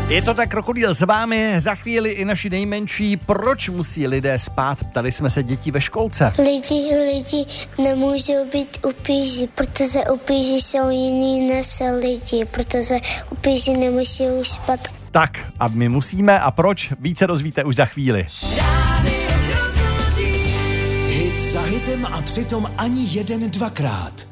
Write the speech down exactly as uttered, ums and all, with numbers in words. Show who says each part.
Speaker 1: Je to tak, Krokodýl s vámi, za chvíli i naši nejmenší. Proč musí lidé spát? Ptali jsme se dětí ve školce.
Speaker 2: Lidi, lidi nemůžou být upíři, protože upíři jsou jiní než lidi, protože upíři nemusí už spát.
Speaker 1: Tak a my musíme a proč? Více dozvíte už za chvíli.
Speaker 3: Hit za hitem a přitom ani jeden dvakrát.